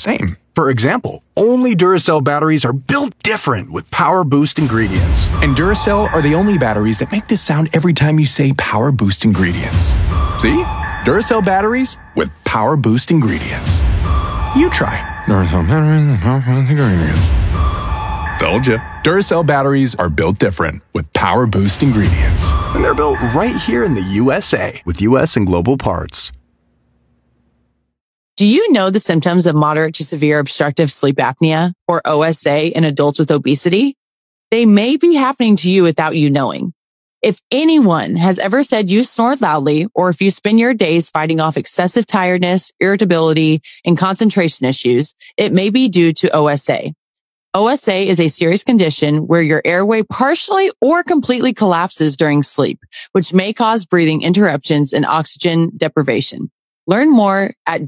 same. For example, only Duracell batteries are built different with Power Boost ingredients. And Duracell are the only batteries that make this sound every time you say Power Boost ingredients. See? Duracell batteries with Power Boost ingredients. You try. Duracell batteries with Power Boost ingredients. Told you. Duracell batteries are built different with Power Boost ingredients. And they're built right here in the USA with US and global parts. Do you know the symptoms of moderate to severe obstructive sleep apnea, or OSA, in adults with obesity? They may be happening to you without you knowing. If anyone has ever said you snore loudly, or if you spend your days fighting off excessive tiredness, irritability, and concentration issues, it may be due to OSA. OSA is a serious condition where your airway partially or completely collapses during sleep, which may cause breathing interruptions and oxygen deprivation. Learn more at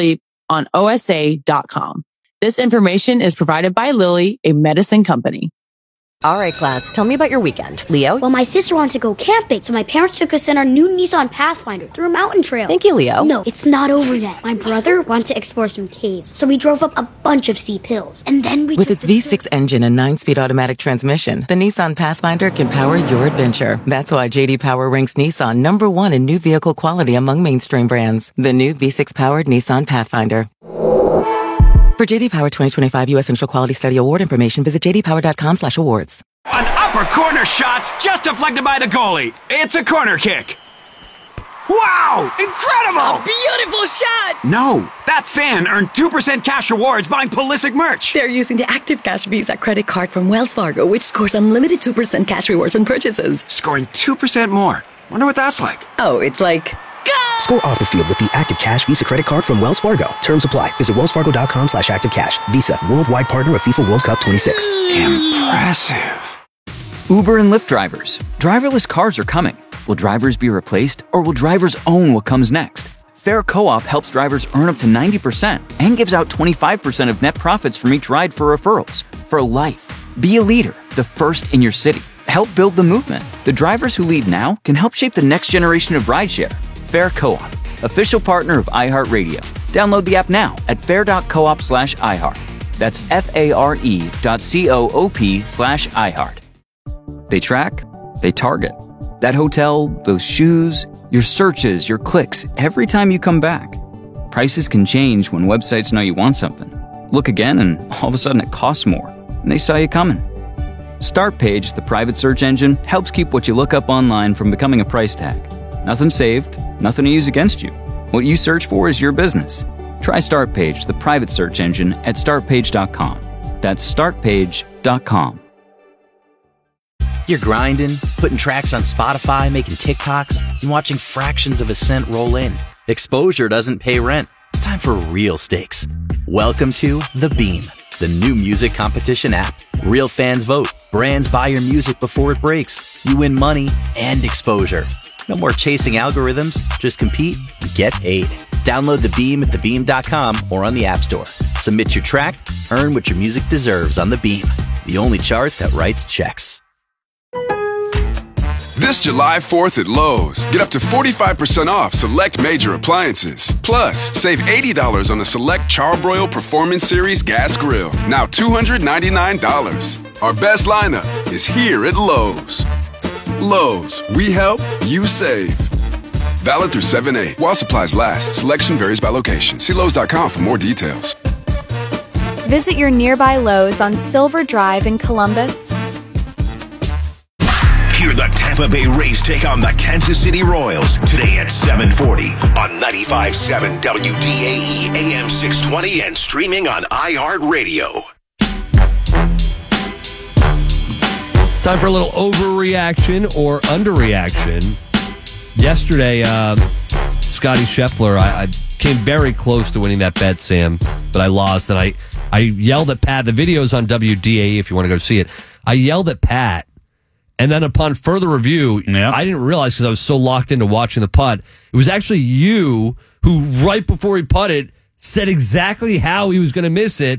don'tsleeponosa.com. This information is provided by Lilly, a medicine company. All right, class, tell me about your weekend. Leo? Well, my sister wanted to go camping, so my parents took us in our new Nissan Pathfinder through a mountain trail. Thank you, Leo. No, it's not over yet. My brother wanted to explore some caves, so we drove up a bunch of steep hills. And then we... With its V6 engine and 9-speed automatic transmission, the Nissan Pathfinder can power your adventure. That's why J.D. Power ranks Nissan #1 in new vehicle quality among mainstream brands. The new V6-powered Nissan Pathfinder. For J.D. Power 2025 U.S. Initial Quality Study Award information, visit jdpower.com/awards. An upper corner shot's just deflected by the goalie. It's a corner kick. Wow! Incredible! A beautiful shot! No, that fan earned 2% cash rewards buying Pulisic merch. They're using the Active Cash Visa credit card from Wells Fargo, which scores unlimited 2% cash rewards on purchases. Scoring 2% more. Wonder what that's like. Oh, it's like... Score off the field with the Active Cash Visa credit card from Wells Fargo. Terms apply. Visit wellsfargo.com/activecash. Visa, worldwide partner of FIFA World Cup 26. Impressive. Uber and Lyft drivers. Driverless cars are coming. Will drivers be replaced, or will drivers own what comes next? Fair Co-op helps drivers earn up to 90% and gives out 25% of net profits from each ride for referrals. For life. Be a leader, the first in your city. Help build the movement. The drivers who lead now can help shape the next generation of rideshare. Fair Co-op, official partner of iHeartRadio. Download the app now at fair.coop/iHeart. That's FARE.coop/iHeart. They track, they target. That hotel, those shoes, your searches, your clicks, every time you come back. Prices can change when websites know you want something. Look again and all of a sudden it costs more, and they saw you coming. Startpage, the private search engine, helps keep what you look up online from becoming a price tag. Nothing saved, nothing to use against you. What you search for is your business. Try Startpage, the private search engine, at startpage.com. That's startpage.com. You're grinding, putting tracks on Spotify, making TikToks, and watching fractions of a cent roll in. Exposure doesn't pay rent. It's time for real stakes. Welcome to The Beam, the new music competition app. Real fans vote. Brands buy your music before it breaks. You win money and exposure. No more chasing algorithms. Just compete and get paid. Download The Beam at thebeam.com or on the App Store. Submit your track, earn what your music deserves on The Beam, the only chart that writes checks. This July 4th at Lowe's, get up to 45% off select major appliances. Plus, save $80 on a select Charbroil Performance Series gas grill. Now $299. Our best lineup is here at Lowe's. Lowe's, we help, you save. Valid through 7/8. While supplies last, selection varies by location. See Lowes.com for more details. Visit your nearby Lowe's on Silver Drive in Columbus. Hear the Tampa Bay Rays take on the Kansas City Royals today at 7:40 on 95.7 WDAE AM 620 and streaming on iHeartRadio. Time for a little overreaction or underreaction. Yesterday, Scotty Scheffler, I came very close to winning that bet, Sam, but I lost, and I yelled at Pat. The video's on WDAE if you want to go see it. I yelled at Pat, and then upon further review, I didn't realize because I was so locked into watching the putt. It was actually you who, right before he putted, said exactly how he was going to miss it,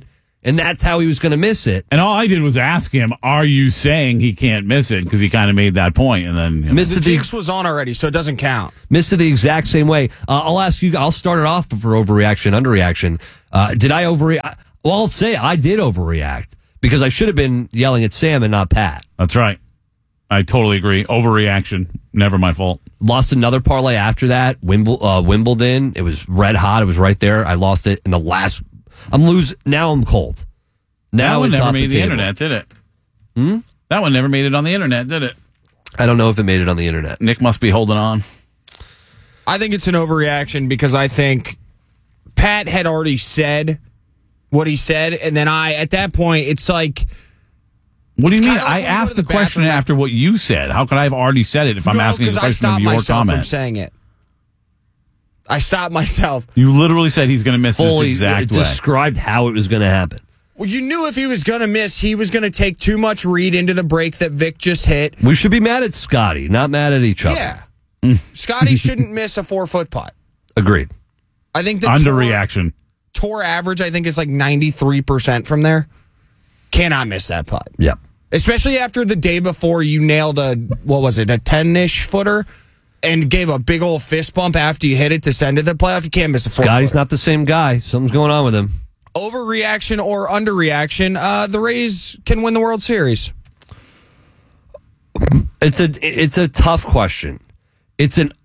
and that's how he was going to miss it. And all I did was ask him, are you saying he can't miss it? Because he kind of made that point, and then... The jinx was on already, so it doesn't count. Missed it the exact same way. I'll ask you, I'll start it off for overreaction, underreaction. Did I overreact? Well, I'll say I did overreact, because I should have been yelling at Sam and not Pat. That's right. I totally agree. Overreaction. Never my fault. Lost another parlay after that. Wimbledon. It was red hot. It was right there. I lost it in the last... I'm losing. Now I'm cold. Now that one never made the internet, did it? That one never made it on the internet, did it? I don't know if it made it on the internet. Nick must be holding on. I think it's an overreaction because I think Pat had already said what he said, and then at that point, it's like... What do you mean? I asked the question after what you said. How could I have already said it if I'm asking the question of your comment? I stopped myself from saying it. I stopped myself. You literally said he's going to miss this exact way. Described how it was going to happen. Well, you knew if he was going to miss, he was going to take too much read into the break that Vic just hit. We should be mad at Scotty, not mad at each other. Yeah. Scotty shouldn't miss a 4-foot putt. Agreed. I think the underreaction. Tour average, I think, is like 93% from there. Cannot miss that putt. Yep. Especially after the day before you nailed a 10-ish footer and gave a big old fist bump after you hit it to send it to the playoff. You can't miss a 4-footer. Scotty's not the same guy. Something's going on with him. Overreaction or underreaction, the Rays can win the World Series. It's a tough question. That's an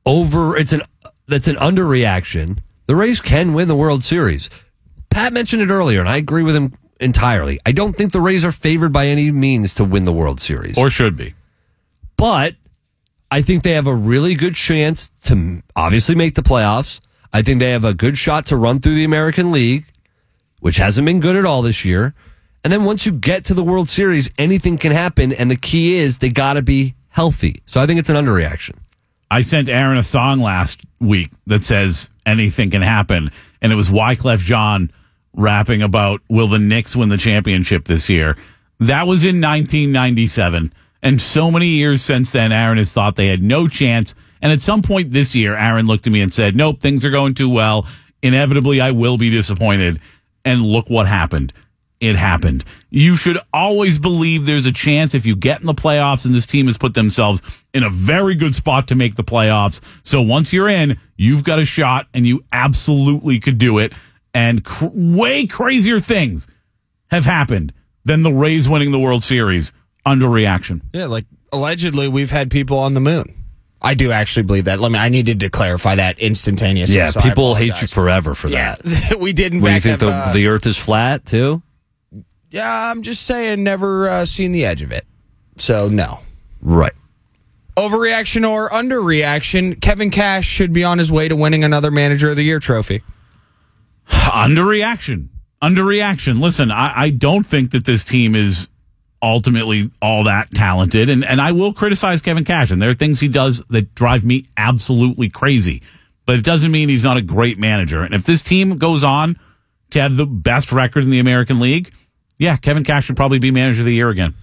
underreaction. The Rays can win the World Series. Pat mentioned it earlier, and I agree with him entirely. I don't think the Rays are favored by any means to win the World Series. Or should be. But I think they have a really good chance to obviously make the playoffs. I think they have a good shot to run through the American League, which hasn't been good at all this year. And then once you get to the World Series, anything can happen, and the key is they got to be healthy. So I think it's an underreaction. I sent Aaron a song last week that says anything can happen, and it was Wyclef Jean rapping about will the Knicks win the championship this year. That was in 1997, and so many years since then, Aaron has thought they had no chance, and at some point this year, Aaron looked at me and said, nope, things are going too well. Inevitably, I will be disappointed. And look what happened. It happened. You should always believe there's a chance if you get in the playoffs, and this team has put themselves in a very good spot to make the playoffs. So once you're in, you've got a shot, and you absolutely could do it. And way crazier things have happened than the Rays winning the World Series. Underreaction. Yeah, like allegedly we've had people on the moon. I do actually believe that. I needed to clarify that instantaneously. Yeah, so people hate you forever for that. We did, in When you fact, think the earth is flat, too? Yeah, I'm just saying, never seen the edge of it. So, no. Right. Overreaction or underreaction, Kevin Cash should be on his way to winning another Manager of the Year trophy. Underreaction. Listen, I don't think that this team is ultimately all that talented, and I will criticize Kevin Cash, and there are things he does that drive me absolutely crazy, but it doesn't mean he's not a great manager. And if this team goes on to have the best record in the American League, yeah, Kevin Cash should probably be Manager of the Year again.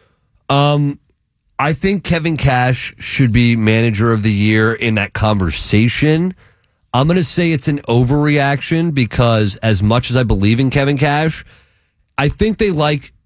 I think Kevin Cash should be Manager of the Year in that conversation. I'm going to say it's an overreaction because as much as I believe in Kevin Cash, I think they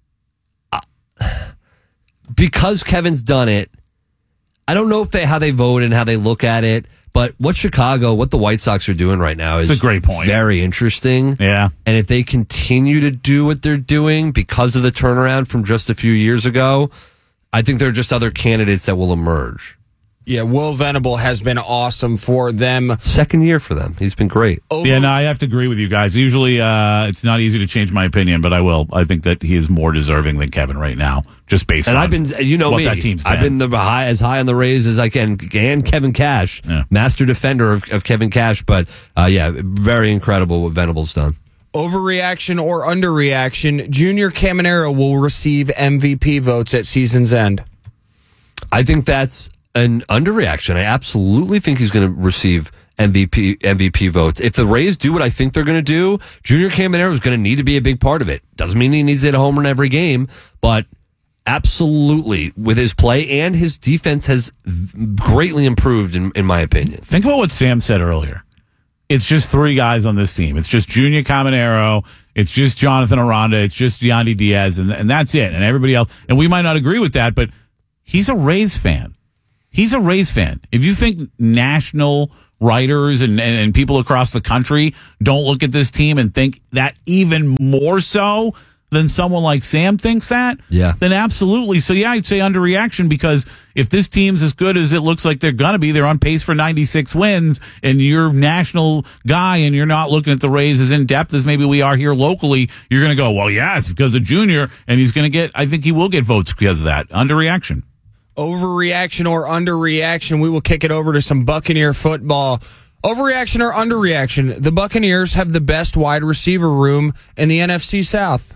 because Kevin's done it. I don't know how they vote and how they look at it, but what the White Sox are doing right now is a great point. Very interesting. Yeah. And if they continue to do what they're doing because of the turnaround from just a few years ago, I think there are just other candidates that will emerge. Yeah, Will Venable has been awesome for them. Second year for them. He's been great. Yeah, no, I have to agree with you guys. Usually it's not easy to change my opinion, but I will. I think that he is more deserving than Kevin right now, just based on I've been, what me, that team's been. I've been as high on the Rays as I can, and Kevin Cash, master defender of Kevin Cash, but very incredible what Venable's done. Overreaction or underreaction, Junior Caminero will receive MVP votes at season's end. I think that's an underreaction. I absolutely think he's going to receive MVP votes. If the Rays do what I think they're going to do, Junior Caminero is going to need to be a big part of it. Doesn't mean he needs to hit a home run every game, but absolutely, with his play and his defense has greatly improved, in my opinion. Think about what Sam said earlier. It's just three guys on this team. It's just Junior Caminero It's just Jonathan Aranda. It's just Yandy Diaz, and that's it. And everybody else. And we might not agree with that, but he's a Rays fan. He's a Rays fan. If you think national writers and people across the country don't look at this team and think that even more so than someone like Sam thinks that, then absolutely. So, yeah, I'd say underreaction, because if this team's as good as it looks like they're going to be, they're on pace for 96 wins, and you're a national guy and you're not looking at the Rays as in-depth as maybe we are here locally, you're going to go, well, yeah, it's because of Junior, and he's going to get, I think he will get votes because of that. Underreaction. Overreaction or underreaction? We will kick it over to some Buccaneer football. Overreaction or underreaction? The Buccaneers have the best wide receiver room in the NFC South.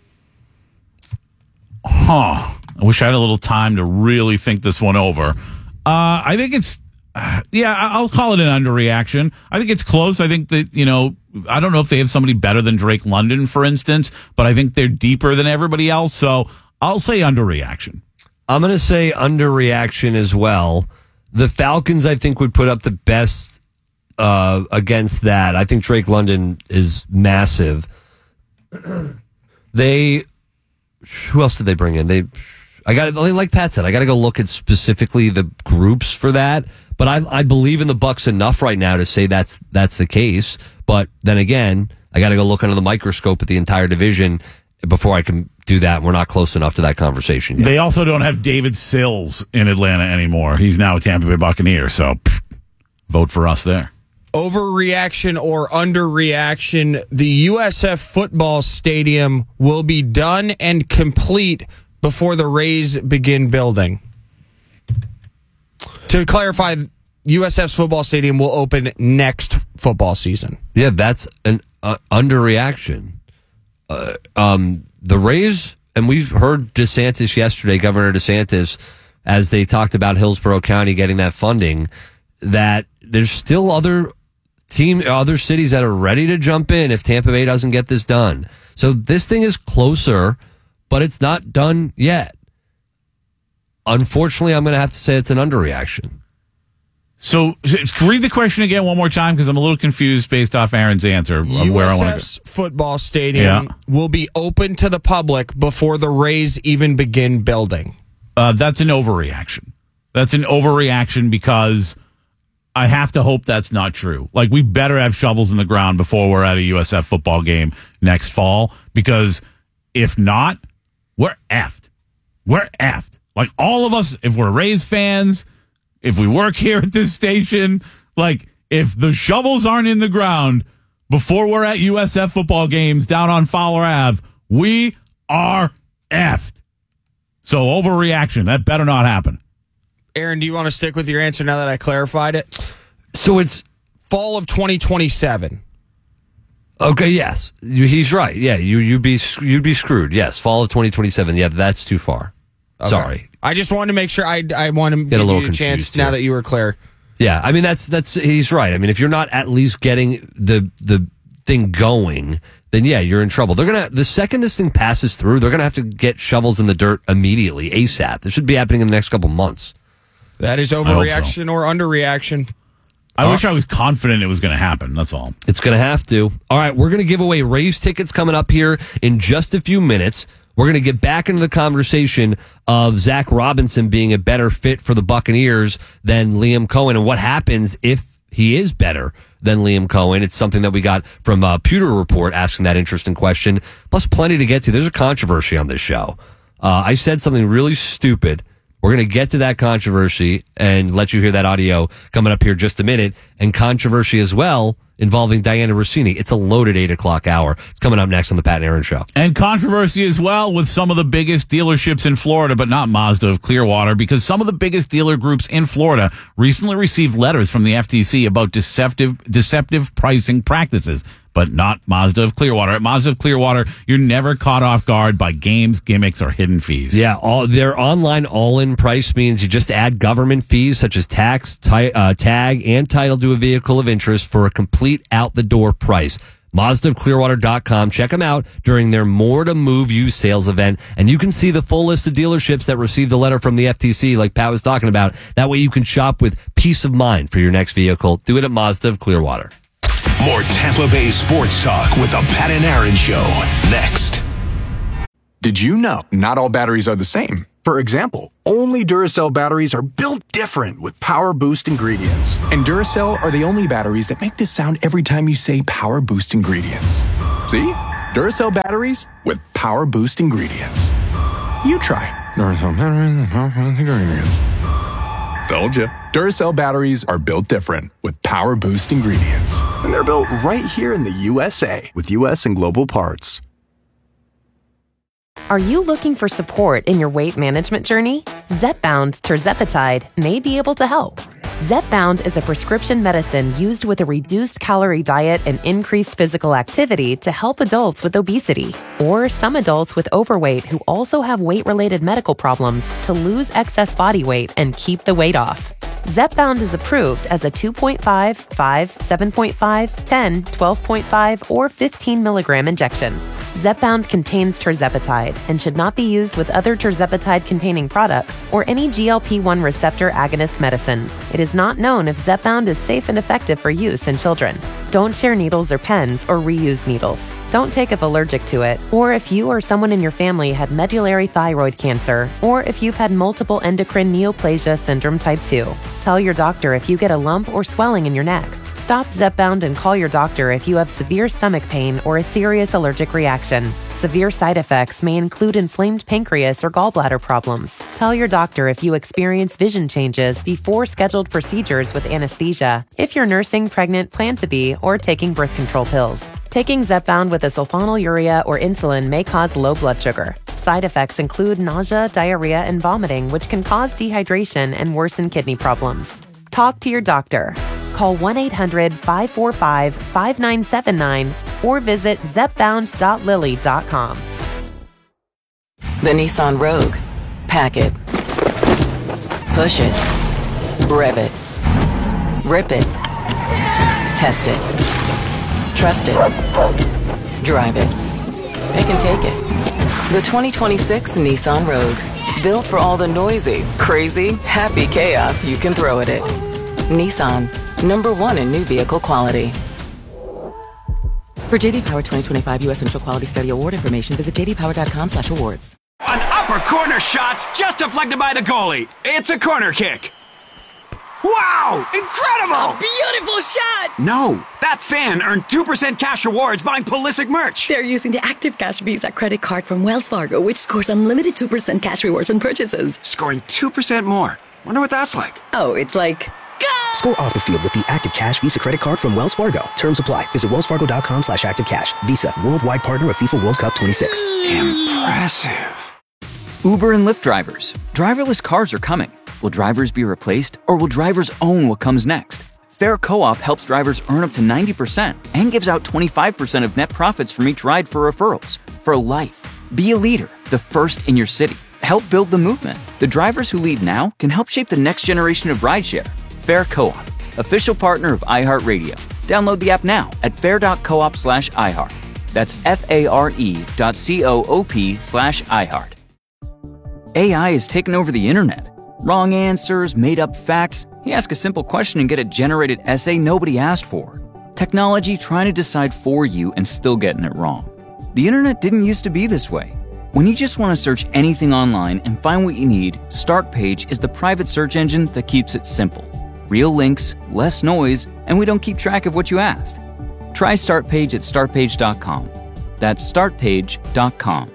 I wish I had a little time to really think this one over. I think it's, I'll call it an underreaction. I think it's close. I think that, I don't know if they have somebody better than Drake London, for instance, but I think they're deeper than everybody else. So I'll say underreaction. I'm going to say underreaction as well. The Falcons, I think, would put up the best against that. I think Drake London is massive. Who else did they bring in? Like Pat said, I got to go look at specifically the groups for that. But I believe in the Bucs enough right now to say that's the case. But then again, I got to go look under the microscope at the entire division before I can do that. We're not close enough to that conversation yet. They also don't have David Sills in Atlanta anymore. He's now a Tampa Bay Buccaneer. So vote for us there. Overreaction or underreaction? The USF football stadium will be done and complete before the Rays begin building. To clarify, USF's football stadium will open next football season. Yeah, that's an underreaction. The Rays, and we heard DeSantis yesterday, Governor DeSantis, as they talked about Hillsborough County getting that funding, that there's still other cities that are ready to jump in if Tampa Bay doesn't get this done. So this thing is closer, but it's not done yet. Unfortunately, I'm going to have to say it's an underreaction. So read the question again one more time, because I'm a little confused based off Aaron's answer of where I want to go. Football stadium will be open to the public before the Rays even begin building. That's an overreaction. That's an overreaction, because I have to hope that's not true. Like, we better have shovels in the ground before we're at a USF football game next fall, because if not, we're effed. We're effed. Like, all of us, if we're Rays fans, if we work here at this station, like, if the shovels aren't in the ground before we're at USF football games down on Fowler Ave, we are effed. So overreaction. That better not happen. Aaron, do you want to stick with your answer now that I clarified it? So it's fall of 2027. Okay, yes. He's right. Yeah, you'd be screwed. Yes, fall of 2027. Yeah, that's too far. Okay. Sorry. I just wanted to make sure I want to give you a chance now that you were clear. Yeah, I mean that's he's right. I mean, if you're not at least getting the thing going, then yeah, you're in trouble. The second this thing passes through, they're gonna have to get shovels in the dirt immediately, ASAP. This should be happening in the next couple months. That is overreaction or underreaction. I wish I was confident it was going to happen. That's all. It's going to have to. All right, we're going to give away Rays tickets coming up here in just a few minutes. We're going to get back into the conversation of Zach Robinson being a better fit for the Buccaneers than Liam Cohen, and what happens if he is better than Liam Cohen. It's something that we got from Pewter Report asking that interesting question. Plus, plenty to get to. There's a controversy on this show. I said something really stupid. We're going to get to that controversy and let you hear that audio coming up here just a minute. And controversy as well involving Diana Rossini. It's a loaded 8 o'clock hour. It's coming up next on the Pat and Aaron Show. And controversy as well with some of the biggest dealerships in Florida, but not Mazda of Clearwater, because some of the biggest dealer groups in Florida recently received letters from the FTC about deceptive pricing practices. But not Mazda of Clearwater. At Mazda of Clearwater, you're never caught off guard by games, gimmicks, or hidden fees. Yeah, their online all-in price means you just add government fees such as tax, tag, and title to a vehicle of interest for a complete out-the-door price. MazdaofClearwater.com. Check them out during their More to Move You sales event, and you can see the full list of dealerships that received a letter from the FTC like Pat was talking about. That way you can shop with peace of mind for your next vehicle. Do it at Mazda of Clearwater. More Tampa Bay sports talk with the Pat and Aaron Show. Next. Did you know not all batteries are the same? For example, only Duracell batteries are built different with Power Boost ingredients. And Duracell are the only batteries that make this sound every time you say Power Boost ingredients. See? Duracell batteries with Power Boost ingredients. You try. Duracell batteries with Power Boost ingredients. Told you. Duracell batteries are built different with Power Boost ingredients. And they're built right here in the USA with US and global parts. Are you looking for support in your weight management journey? Zepbound tirzepatide may be able to help. Zepbound is a prescription medicine used with a reduced calorie diet and increased physical activity to help adults with obesity or some adults with overweight who also have weight-related medical problems to lose excess body weight and keep the weight off. Zepbound is approved as a 2.5, 5, 7.5, 10, 12.5, or 15 milligram injection. Zepbound contains tirzepatide and should not be used with other tirzepatide-containing products or any GLP-1 receptor agonist medicines. It is not known if Zepbound is safe and effective for use in children. Don't share needles or pens or reuse needles. Don't take if allergic to it, or if you or someone in your family had medullary thyroid cancer, or if you've had multiple endocrine neoplasia syndrome type 2. Tell your doctor if you get a lump or swelling in your neck. Stop Zepbound and call your doctor if you have severe stomach pain or a serious allergic reaction. Severe side effects may include inflamed pancreas or gallbladder problems. Tell your doctor if you experience vision changes before scheduled procedures with anesthesia, if you're nursing, pregnant, plan to be, or taking birth control pills. Taking Zepbound with a sulfonylurea or insulin may cause low blood sugar. Side effects include nausea, diarrhea, and vomiting, which can cause dehydration and worsen kidney problems. Talk to your doctor. Call 1-800-545-5979 or visit zepbound.lilly.com. The Nissan Rogue. Pack it. Push it. Rev it. Rip it. Test it. Trust it. Drive it. Pick and take it. The 2026 Nissan Rogue. Built for all the noisy, crazy, happy chaos you can throw at it. Nissan. #1 in new vehicle quality. For JD Power 2025 U.S. Initial Quality Study Award information, visit jdpower.com/awards. An upper corner shot's just deflected by the goalie. It's a corner kick. Wow! Incredible! A beautiful shot! No, that fan earned 2% cash rewards buying Pulisic merch. They're using the Active Cash Visa credit card from Wells Fargo, which scores unlimited 2% cash rewards on purchases. Scoring 2% more. Wonder what that's like. Oh, it's like... Score off the field with the Active Cash Visa credit card from Wells Fargo. Terms apply. Visit wellsfargo.com/activecash. Visa, worldwide partner of FIFA World Cup 26. Impressive. Uber and Lyft drivers. Driverless cars are coming. Will drivers be replaced, or will drivers own what comes next? Fair Co-op helps drivers earn up to 90% and gives out 25% of net profits from each ride for referrals. For life. Be a leader, the first in your city. Help build the movement. The drivers who lead now can help shape the next generation of rideshare. Fair Co-op, official partner of iHeartRadio. Download the app now at fair.coop/iHeart. That's FARE.coop/iHeart. AI has taken over the internet. Wrong answers, made-up facts. You ask a simple question and get a generated essay nobody asked for. Technology trying to decide for you and still getting it wrong. The internet didn't used to be this way. When you just want to search anything online and find what you need, Startpage is the private search engine that keeps it simple. Real links, less noise, and we don't keep track of what you asked. Try Startpage at startpage.com. That's startpage.com.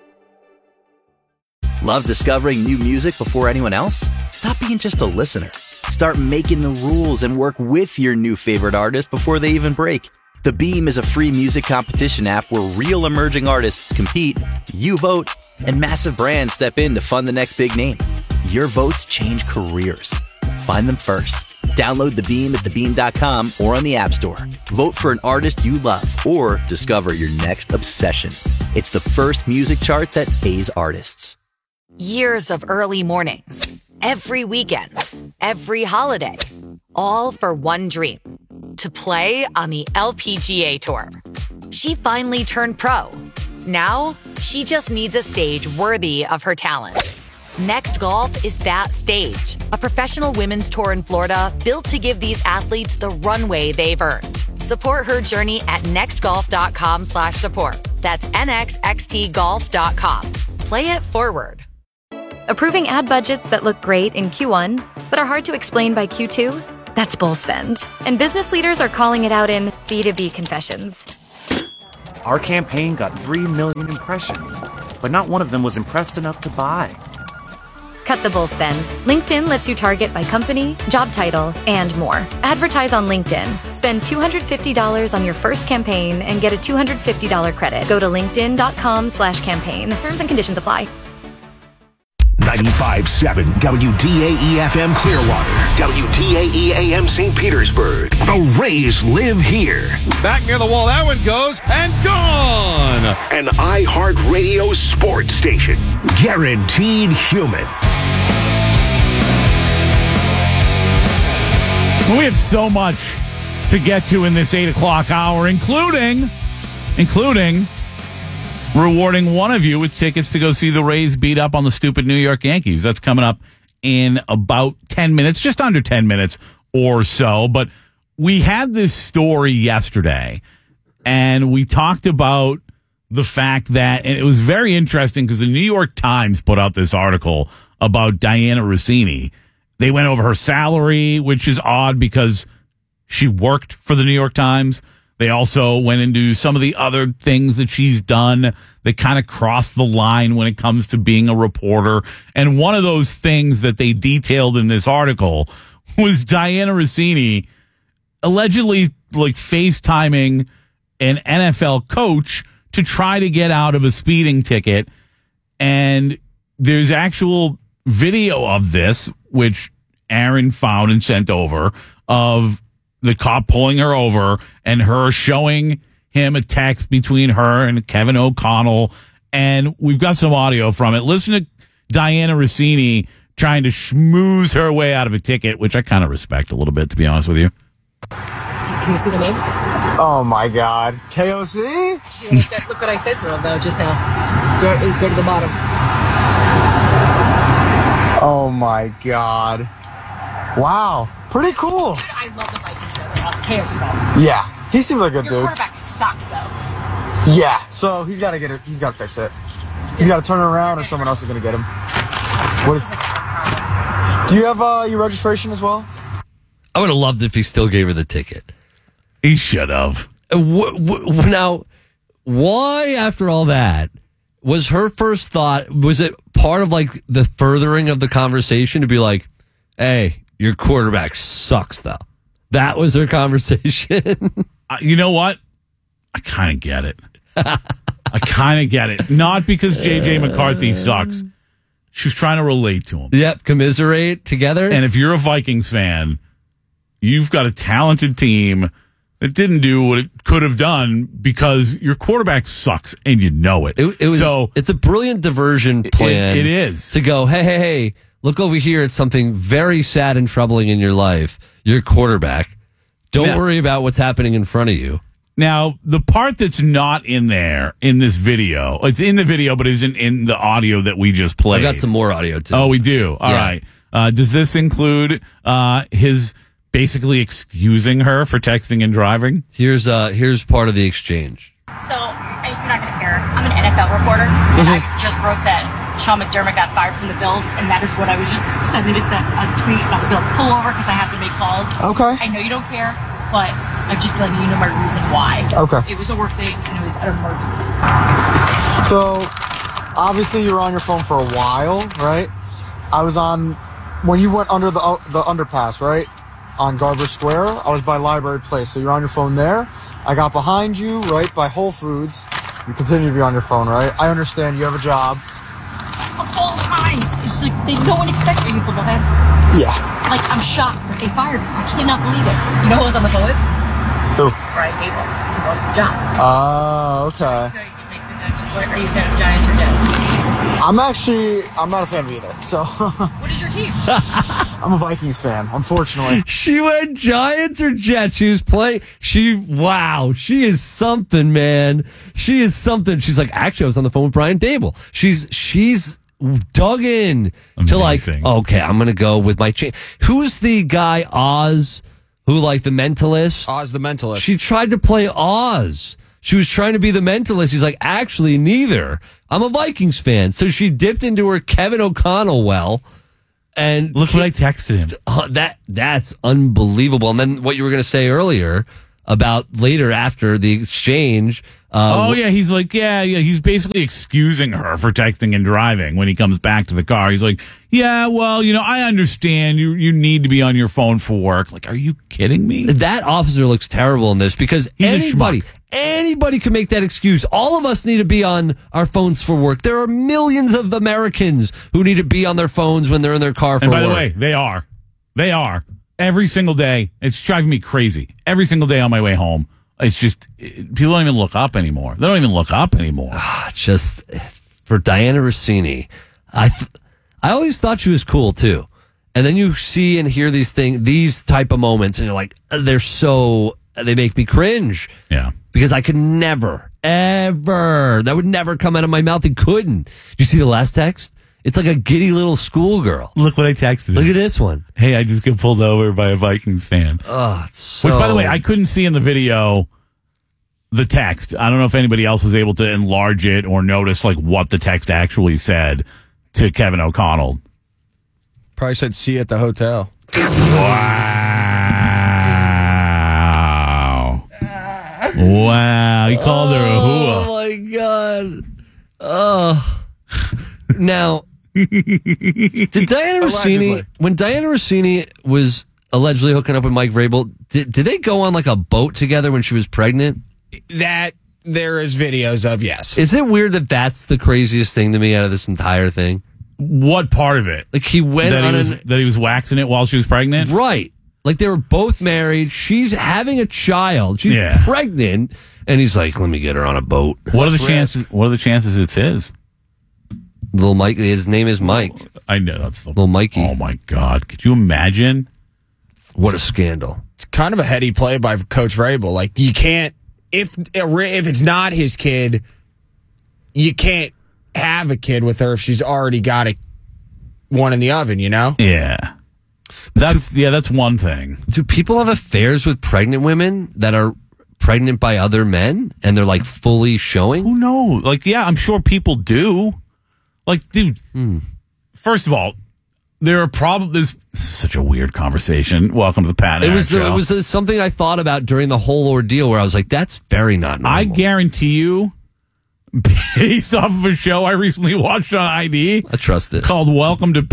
Love discovering new music before anyone else? Stop being just a listener. Start making the rules and work with your new favorite artist before they even break. The Beam is a free music competition app where real emerging artists compete, you vote, and massive brands step in to fund the next big name. Your votes change careers. Find them first. Download The Beam at thebeam.com or on the App Store. Vote for an artist you love or discover your next obsession. It's the first music chart that pays artists. Years of early mornings, every weekend, every holiday, all for one dream, to play on the LPGA Tour. She finally turned pro. Now, she just needs a stage worthy of her talent. Next Golf is that stage, a professional women's tour in Florida built to give these athletes the runway they've earned. Support her journey at nextgolf.com/support. That's nxxtgolf.com. Play it forward. Approving ad budgets that look great in Q1, but are hard to explain by Q2? That's bull spend. And business leaders are calling it out in B2B confessions. Our campaign got 3 million impressions, but not one of them was impressed enough to buy. Cut the bull spend. LinkedIn lets you target by company, job title, and more. Advertise on LinkedIn. Spend $250 on your first campaign and get a $250 credit. Go to linkedin.com/campaign. Terms and conditions apply. 95.7 WDAE-FM Clearwater, WDAE-AM St. Petersburg. The Rays live here. Back near the wall, that one goes, and gone! An iHeartRadio sports station. Guaranteed human. We have so much to get to in this 8 o'clock hour, including rewarding one of you with tickets to go see the Rays beat up on the stupid New York Yankees. That's coming up in about 10 minutes, just under 10 minutes or so. But we had this story yesterday, and we talked about the fact that, and it was very interesting because the New York Times put out this article about Diana Rossini. They went over her salary, which is odd because she worked for the New York Times. They also went into some of the other things that she's done that kind of crossed the line when it comes to being a reporter. And one of those things that they detailed in this article was Diana Rossini allegedly like FaceTiming an NFL coach to try to get out of a speeding ticket. And there's actual video of this, which Aaron found and sent over, of the cop pulling her over and her showing him a text between her and Kevin O'Connell. And we've got some audio from it. Listen to Diana Rossini trying to schmooze her way out of a ticket, which I kind of respect a little bit, to be honest with you. Can you see the name? Oh my God. KOC? Look what I said to him, though, just now. Go to the bottom. Oh my God. Wow. Pretty cool. I love the Vikings, though. They're awesome. Chaos is awesome. Yeah. He seems like a good Your dude. quarterback sucks, though. Yeah. So he's got to get it. He's got to fix it. He's got to turn it around or someone else is going to get him. What is, do you have your registration as well? I would have loved if he still gave her the ticket. He should have. Now, why, after all that, was her first thought, was it part of like the furthering of the conversation to be like, hey, your quarterback sucks, though? That was her conversation. You know what? I kind of get it. I kind of get it. Not because J.J. McCarthy sucks. She was trying to relate to him. Yep, commiserate together. And if you're a Vikings fan, you've got a talented team that didn't do what it could have done because your quarterback sucks and you know it. It's a brilliant diversion plan. It is. To go, hey, look over here at something very sad and troubling in your life. Your quarterback. Don't worry about what's happening in front of you. Now, the part that's not in there in this video, it's in the video, but isn't in the audio that we just played. I got some more audio, too. Oh, we do? All right. Does this include his basically excusing her for texting and driving? Here's part of the exchange. So, you're not going to care. I'm an NFL reporter, and I just broke that Sean McDermott got fired from the Bills, and that is what I was just sending a tweet. I was going to pull over because I have to make calls. Okay. I know you don't care, but I'm just letting you know my reason why. Okay. It was a work thing, and it was an emergency. So, obviously you were on your phone for a while, right? I was on, when you went under the underpass, right? On Garber Square, I was by Library Place, so you're on your phone there. I got behind you, right, by Whole Foods. You continue to be on your phone, right? I understand you have a job. Of all times, it's like no one expected you football head. Yeah. Like, I'm shocked that they fired me. I cannot believe it. You know who was on the phone with? Who? Brian Gable. He's the most of the job. Oh, okay. Are you a fan of Giants or Jets? I'm not a fan of either. So. What is your team? I'm a Vikings fan, unfortunately. She went Giants or Jets. She was playing. She is something, man. She is something. She's like, actually, I was on the phone with Brian Dable. She's dug in to like, okay, I'm going to go with my Who's the guy, Oz, who like The Mentalist. Oz the Mentalist. She tried to play Oz. She was trying to be the mentalist. He's like, actually, neither. I'm a Vikings fan. So she dipped into her Kevin O'Connell well. And look what I texted him. That's unbelievable. And then what you were going to say earlier about later after the exchange. He's like, he's basically excusing her for texting and driving when he comes back to the car. He's like, yeah, well, I understand you need to be on your phone for work. Like, are you kidding me? That officer looks terrible in this because anybody can make that excuse. All of us need to be on our phones for work. There are millions of Americans who need to be on their phones when they're in their car for work. And by the way, they are. Every single day. It's driving me crazy. Every single day on my way home. It's just, people don't even look up anymore. They don't even look up anymore. Just for Diana Rossini, I always thought she was cool too. And then you see and hear these type of moments, and you're like, they make me cringe. Yeah. Because I could never, ever, that would never come out of my mouth. It couldn't. Did you see the last text? It's like a giddy little schoolgirl. Look what I texted him. Look at this one. Hey, I just got pulled over by a Vikings fan. Oh, it's so... Which, by the way, I couldn't see in the video the text. I don't know if anybody else was able to enlarge it or notice like what the text actually said to Kevin O'Connell. Probably said, see you at the hotel. Wow. He called her a hooah. Oh, my God. Oh. Now... Did Diana Rossini, when Diana Rossini was allegedly hooking up with Mike Vrabel, did they go on like a boat together when she was pregnant? That there is videos of, yes. Is it weird that that's the craziest thing to me out of this entire thing? What part of it? Like he went that he was waxing it while she was pregnant? Right. Like they were both married. She's having a child. She's pregnant. And he's like, let me get her on a boat. What are the chances it's his? Little Mike, his name is Mike. I know that's Little Mikey. Oh my God! Could you imagine? What a scandal! It's kind of a heady play by Coach Vrabel. Like you can't, if it's not his kid, you can't have a kid with her if she's already got one in the oven. Yeah, that's one thing. Do people have affairs with pregnant women that are pregnant by other men and they're like fully showing? Who knows? Like, yeah, I'm sure people do. Like, dude, first of all, there are this is such a weird conversation. Welcome to the Pat and Aaron Show. It was something I thought about during the whole ordeal where I was like, that's very not normal. I guarantee you, based off of a show I recently watched on ID. I trust it. Called Welcome to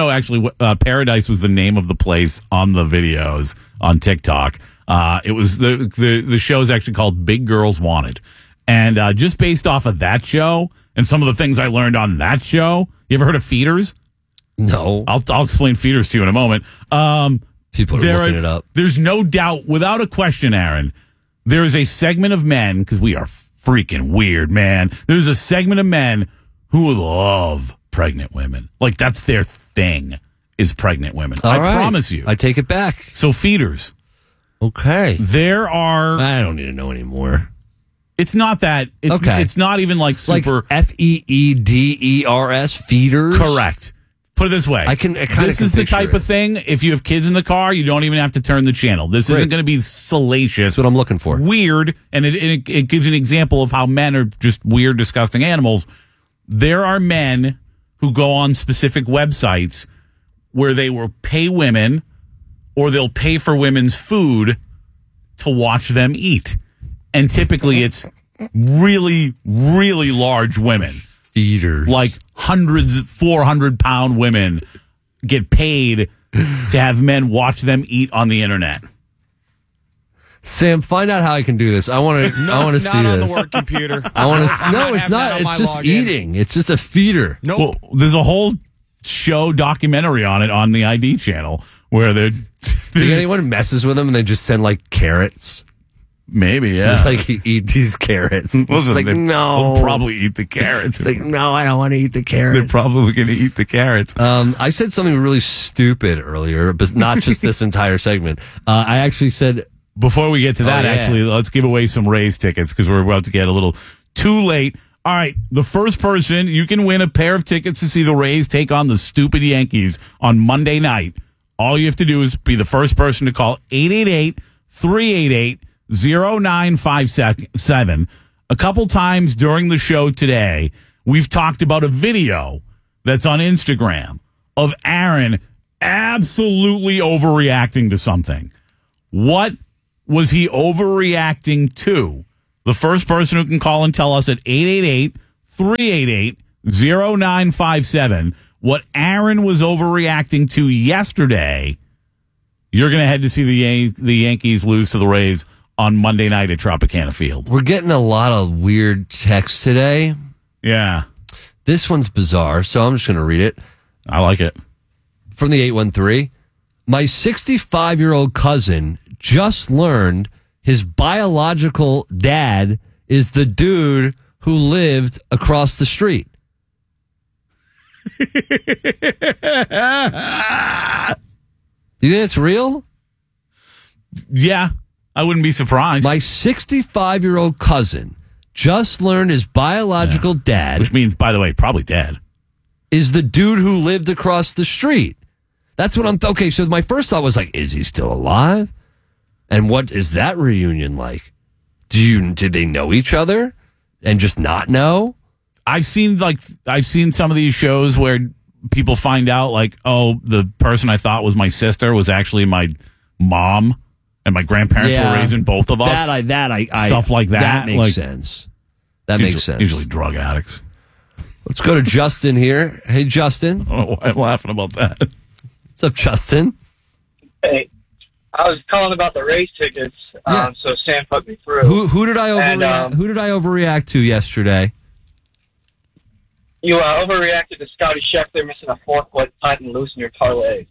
Paradise was the name of the place on the videos on TikTok. It was the show is actually called Big Girls Wanted. And just based off of that show and some of the things I learned on that show, you ever heard of feeders? No. I'll explain feeders to you in a moment. People are looking it up. There's no doubt, without a question, Aaron, there is a segment of men, because we are freaking weird, man. There's a segment of men who love pregnant women. Like, that's their thing, is pregnant women. I promise you. I take it back. So feeders. Okay. There are... I don't need to know anymore. It's not that. It's not even like super... Like FEEDERS, feeders? Correct. Put it this way. This is the type of thing, if you have kids in the car, you don't even have to turn the channel. This isn't going to be salacious. That's what I'm looking for. Weird, and it gives an example of how men are just weird, disgusting animals. There are men who go on specific websites where they will pay women or they'll pay for women's food to watch them eat. And typically it's really, really large women. Feeders. Like 400-pound women get paid to have men watch them eat on the internet. Sam, find out how I can do this. I want to see this. Not on the work computer. I want to. No, it's not. It's just eating. It's just a feeder. Nope. Well, there's a whole show documentary on it on the ID channel where they're. Think anyone messes with them and they just send like carrots? Maybe, yeah. Like, eat these carrots. Listen, like, no. They'll probably eat the carrots. It's like, no, I don't want to eat the carrots. They're probably going to eat the carrots. I said something really stupid earlier, but not just this entire segment. I actually said... Before we get to that, actually, let's give away some Rays tickets because we're about to get a little too late. All right, the first person, you can win a pair of tickets to see the Rays take on the stupid Yankees on Monday night All you have to do is be the first person to call 888-388-0957. A couple times during the show today, we've talked about a video that's on Instagram of Aaron absolutely overreacting to something. What was he overreacting to? The first person who can call and tell us at 888-388-0957 what Aaron was overreacting to yesterday, you're going to head to see the Yankees lose to the Rays on Monday night at Tropicana Field. We're getting a lot of weird texts today. Yeah. This one's bizarre, so I'm just going to read it. I like it. From the 813, my 65-year-old cousin just learned his biological dad is the dude who lived across the street. You think it's real? Yeah, I wouldn't be surprised. My 65-year-old cousin just learned his biological dad, which means, by the way, probably dead, is the dude who lived across the street. That's what I'm... Okay, so my first thought was like, is he still alive? And what is that reunion like? Did they know each other and just not know? I've seen some of these shows where people find out like, oh, the person I thought was my sister was actually my mom, and my grandparents were raising both of us. Stuff like that. That makes sense. That makes sense. Usually drug addicts. Let's go to Justin here. Hey, Justin. Oh, I'm laughing about that. What's up, Justin? Hey, I was calling about the race tickets. So Sam put me through. Who did I overreact? Who did I overreact to yesterday? You overreacted to Scotty Scheffler missing a 4-foot putt and losing your parlay.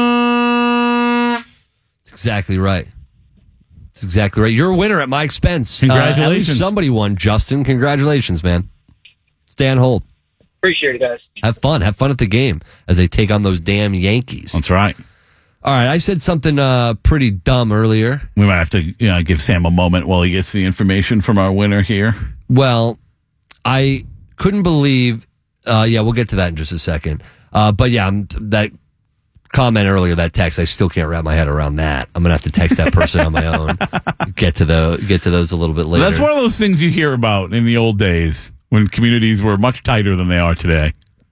That's exactly right. That's exactly right. You're a winner at my expense. Congratulations. At least somebody won, Justin. Congratulations, man. Stay on hold. Appreciate it, guys. Have fun. Have fun at the game as they take on those damn Yankees. That's right. All right, I said something pretty dumb earlier. We might have to give Sam a moment while he gets the information from our winner here. Well, I couldn't believe... we'll get to that in just a second. But yeah, that comment earlier, that text, I still can't wrap my head around that. I'm gonna have to text that person on my own. Get to those a little bit later. That's one of those things you hear about in the old days when communities were much tighter than they are today.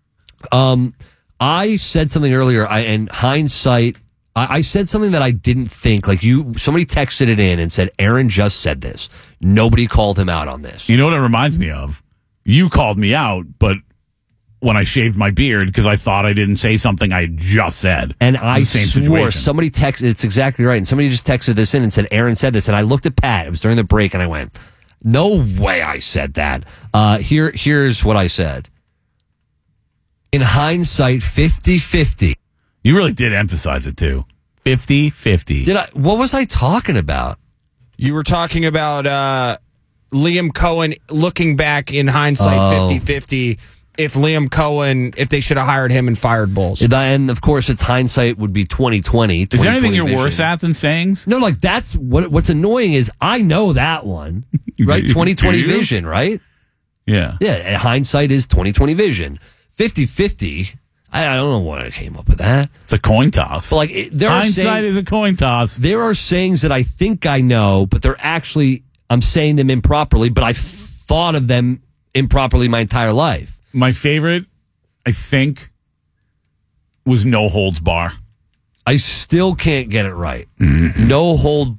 I said something earlier. In hindsight, I said something that I didn't think. Like somebody texted it in and said, "Aaron just said this. Nobody called him out on this." You know what it reminds me of? You called me out, but when I shaved my beard because I thought I didn't say something I just said. And I swore somebody texted, it's exactly right. And somebody just texted this in and said, Aaron said this. And I looked at Pat. It was during the break. And I went, no way I said that. Here's what I said. In hindsight, 50-50. You really did emphasize it too. 50-50. What was I talking about? You were talking about Liam Cohen looking back in hindsight 50-50. If Liam Cohen, if they should have hired him and fired Bowles. And of course, its hindsight would be 2020. Is there anything you're worse at than sayings? No, like that's what's annoying is I know that one, right? 2020 vision, right? Yeah. Yeah. Hindsight is 2020 vision. 50-50. I don't know why I came up with that. It's a coin toss. But hindsight is a coin toss. There are sayings that I think I know, but they're actually, I'm saying them improperly, but I've thought of them improperly my entire life. My favorite, I think, was no holds bar. I still can't get it right. No hold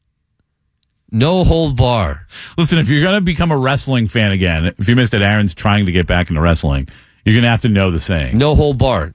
bar. Listen, if you're going to become a wrestling fan again, if you missed it, Aaron's trying to get back into wrestling. You're going to have to know the saying. No hold barred.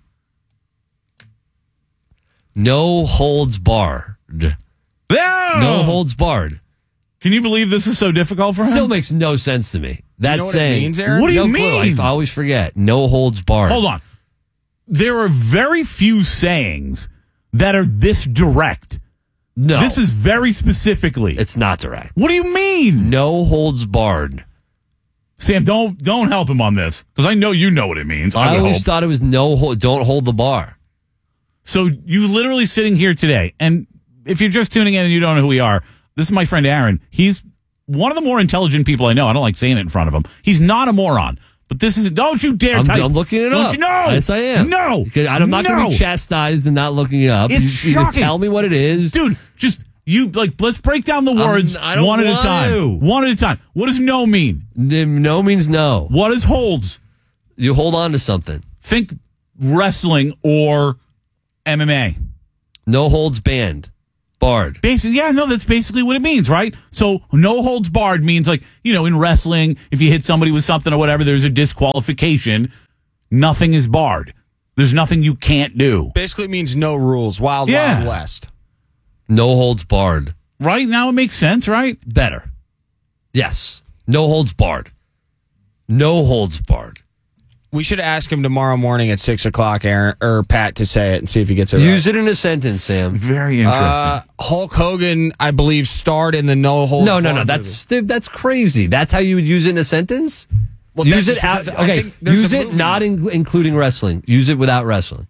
No holds barred. No holds barred. Can you believe this is so difficult for him? Still makes no sense to me. That's what saying. It means, Aaron? What do you mean? Clue. I always forget. No holds barred. Hold on. There are very few sayings that are this direct. No. This is very specifically. It's not direct. What do you mean? No holds barred. Sam, don't help him on this because I know you know what it means. I always thought it was don't hold the bar. So you literally sitting here today, and if you're just tuning in and you don't know who we are, this is my friend Aaron. He's one of the more intelligent people I know. I don't like saying it in front of him. He's not a moron. But this isn't. Don't you dare type. I'm looking it up. Don't you know? Yes, I am. No. I'm not going to be chastised and not looking it up. It's you shocking. Tell me what it is. Dude, let's break down the words I don't one at a want time. to. One at a time. What does no mean? No means no. What does holds? You hold on to something. Think wrestling or MMA. No holds barred. Basically, that's basically what it means, right? So no holds barred means in wrestling, if you hit somebody with something or whatever, there's a disqualification. Nothing is barred. There's nothing you can't do. Basically, it means no rules. Wild West. No holds barred. Right now it makes sense, right? Better. Yes. No holds barred. No holds barred. We should ask him tomorrow morning at 6 o'clock, Aaron or Pat, to say it and see if he gets it Use right. it in a sentence, Sam. Very interesting. Hulk Hogan, I believe, starred in the no holds barred. No. That's crazy. That's how you would use it in a sentence? Well, use it out. Okay, use it not including wrestling. Use it without wrestling.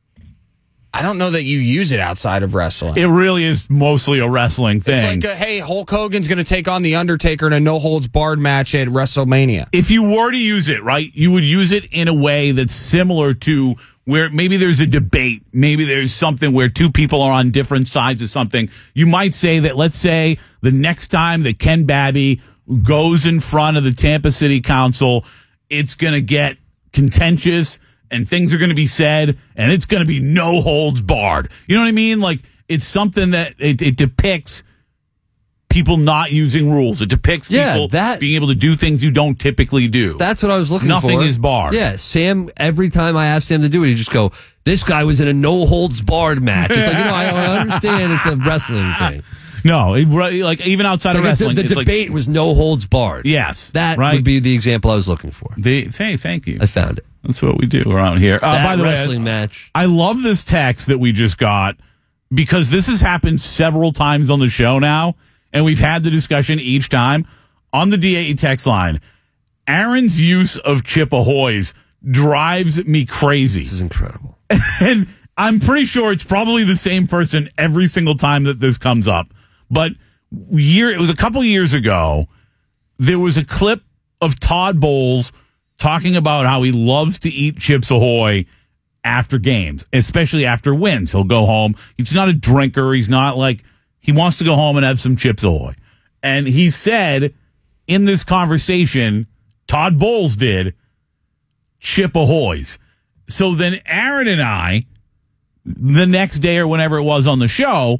I don't know that you use it outside of wrestling. It really is mostly a wrestling thing. It's like, hey, Hulk Hogan's going to take on The Undertaker in a no-holds-barred match at WrestleMania. If you were to use it, right, you would use it in a way that's similar to where maybe there's a debate. Maybe there's something where two people are on different sides of something. You might say that, let's say, the next time that Ken Babby goes in front of the Tampa City Council, it's going to get contentious and things are going to be said, and it's going to be no holds barred. You know what I mean? Like, it's something that it depicts people not using rules. It depicts people being able to do things you don't typically do. That's what I was looking for. Nothing is barred. Yeah, Sam, every time I asked Sam to do it, he'd just go, this guy was in a no holds barred match. It's like, I understand it's a wrestling thing. No, even outside of wrestling. The debate was no holds barred. Yes. That would be the example I was looking for. Thank you. I found it. That's what we do around here. By the wrestling way, match. I love this text that we just got because this has happened several times on the show now, and we've had the discussion each time. On the DAE text line, Aaron's use of Chip Ahoy's drives me crazy. This is incredible. And I'm pretty sure it's probably the same person every single time that this comes up. But it was a couple years ago, there was a clip of Todd Bowles talking about how he loves to eat Chips Ahoy after games, especially after wins. He'll go home. He's not a drinker. He's not he wants to go home and have some Chips Ahoy. And he said in this conversation, Todd Bowles did, Chip Ahoy's. So then Aaron and I, the next day or whenever it was on the show,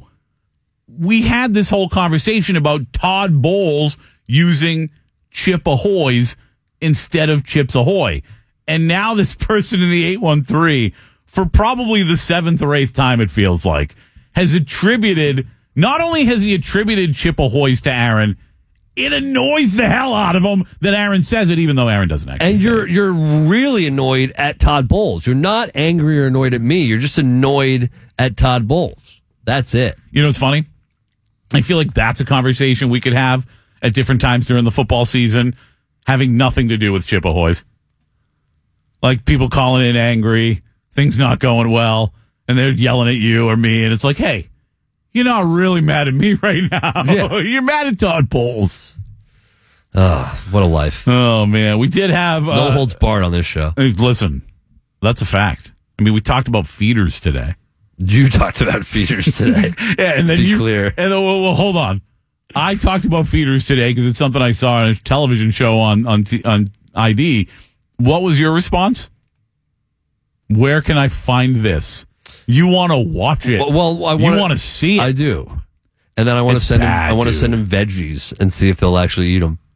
we had this whole conversation about Todd Bowles using Chip Ahoy's instead of Chips Ahoy. And now this person in the 813, for probably the 7th or 8th time, it feels like, not only has he attributed Chip Ahoy's to Aaron, it annoys the hell out of him that Aaron says it, even though Aaron doesn't actually. And you're really annoyed at Todd Bowles. You're not angry or annoyed at me. You're just annoyed at Todd Bowles. That's it. You know what's funny? I feel like that's a conversation we could have at different times during the football season, having nothing to do with Chip Ahoy's. Like people calling in angry, things not going well, and they're yelling at you or me, and it's like, hey, you're not really mad at me right now. Yeah. You're mad at Todd Bowles. Oh, what a life. Oh, man. We did have... no holds barred on this show. Listen, that's a fact. I mean, we talked about feeders today. You talked about feeders today. Yeah, and Let's then be clear. And then, well, hold on. I talked about feeders today because it's something I saw on a television show on ID. What was your response? Where can I find this? You want to watch it? Well, you want to see it? I do, and then I want to send him. I want to send him veggies and see if they'll actually eat them.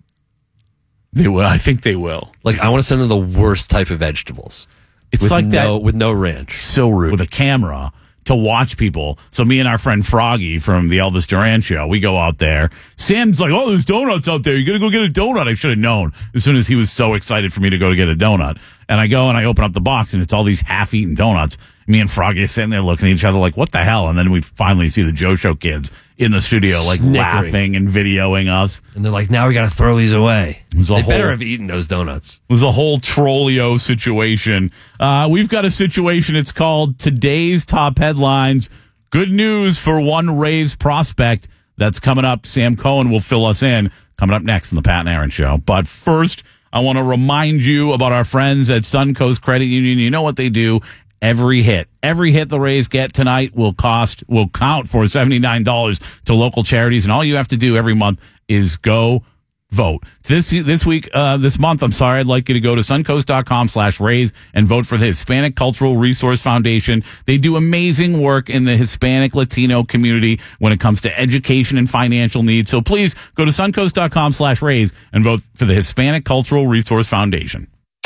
They will. I think they will. Like I want to send them the worst type of vegetables. It's like that with no ranch. So rude. With a camera to watch people. So me and our friend Froggy from the Elvis Duran show, we go out there. Sam's like, oh, there's donuts out there. You got to go get a donut. I should have known as soon as he was so excited for me to go to get a donut. And I go and I open up the box and it's all these half-eaten donuts. Me and Froggy are sitting there looking at each other like, what the hell? And then we finally see the Joe Show kids in the studio like laughing and videoing us. And they're like, now we got to throw these away. They better have eaten those donuts. It was a whole Trollio situation. We've got a situation. It's called Today's Top Headlines. Good news for one Raves prospect. That's coming up. Sam Cohen will fill us in. Coming up next on the Pat and Aaron Show. But first, I want to remind you about our friends at Suncoast Credit Union. You know what they do. Every hit the Rays get tonight will count for $79 to local charities, and all you have to do every month is go vote. This month, I'd like you to go to suncoast.com/raise and vote for the Hispanic Cultural Resource Foundation. They do amazing work in the Hispanic Latino community when it comes to education and financial needs. So please go to suncoast.com/raise and vote for the Hispanic Cultural Resource Foundation.